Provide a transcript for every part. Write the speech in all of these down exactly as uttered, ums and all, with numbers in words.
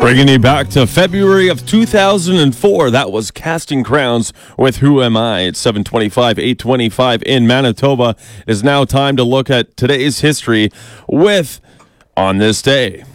Bringing you back to February of two thousand four. That was Casting Crowns with Who Am I? It's seven twenty-five, eight twenty-five in Manitoba. It is now time to look at today's history with On This Day.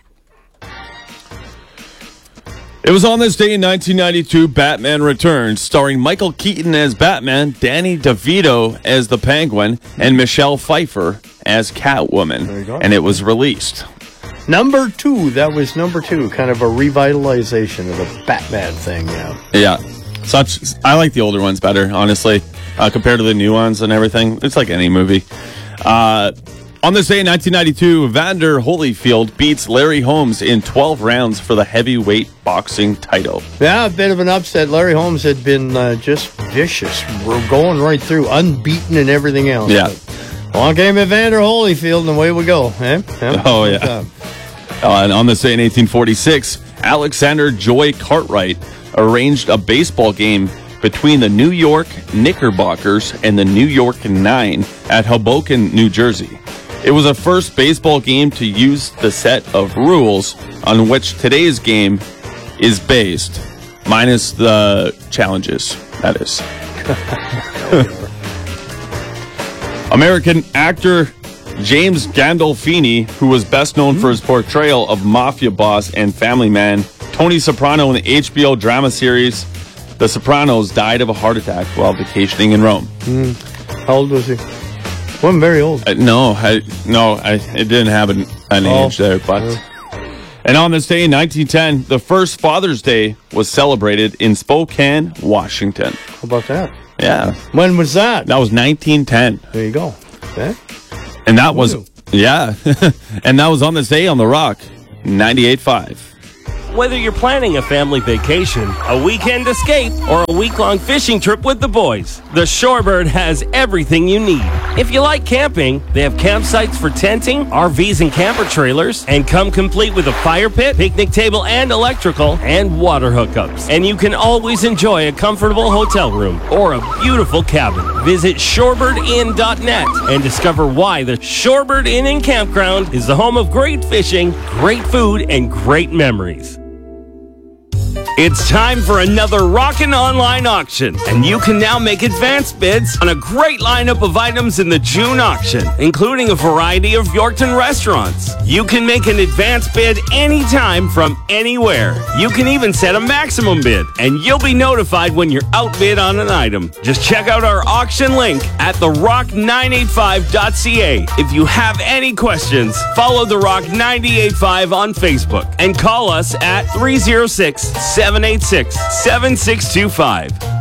It was on this day in nineteen ninety-two, Batman Returns, starring Michael Keaton as Batman, Danny DeVito as the Penguin, and Michelle Pfeiffer as Catwoman. There you go. And it was released. Number two, that was number two, kind of a revitalization of the Batman thing, yeah. Yeah, such. I like the older ones better, honestly, uh, compared to the new ones and everything. It's like any movie. Uh, on this day in nineteen ninety-two, Vander Holyfield beats Larry Holmes in twelve rounds for the heavyweight boxing title. Yeah, a bit of an upset. Larry Holmes had been uh, just vicious. We're going right through, unbeaten and everything else. Yeah. But on came Vander Holyfield, and away we go. Eh? Yeah. Oh, yeah. Uh, and on this day in eighteen forty-six, Alexander Joy Cartwright arranged a baseball game between the New York Knickerbockers and the New York Nine at Hoboken, New Jersey. It was the first baseball game to use the set of rules on which today's game is based, minus the challenges, that is. American actor James Gandolfini, who was best known for his portrayal of mafia boss and family man Tony Soprano in the H B O drama series The Sopranos, died of a heart attack while vacationing in Rome. Mm. How old was he? Wasn't very old. Uh, no, I, no, I, it didn't have an, an Oh. age there. But Yeah. And on this day in nineteen ten, the first Father's Day was celebrated in Spokane, Washington. How about that? Yeah, When was that? that was nineteen ten. There you go. Okay. And that was, Ooh. yeah, and that was on this day on The Rock, ninety-eight point five. Whether you're planning a family vacation, a weekend escape, or a week-long fishing trip with the boys, the Shorebird has everything you need. If you like camping, they have campsites for tenting, R Vs and camper trailers, and come complete with a fire pit, picnic table and electrical, and water hookups. And you can always enjoy a comfortable hotel room or a beautiful cabin. Visit shorebird inn dot net and discover why the Shorebird Inn and Campground is the home of great fishing, great food, and great memories. It's time for another Rockin' Online auction, and you can now make advance bids on a great lineup of items in the June auction, including a variety of Yorkton restaurants. You can make an advance bid anytime from anywhere. You can even set a maximum bid, and you'll be notified when you're outbid on an item. Just check out our auction link at the rock nine eighty-five dot c a. If you have any questions, follow The Rock nine eighty-five on Facebook and call us at three oh six, seven eight six, seven six two five.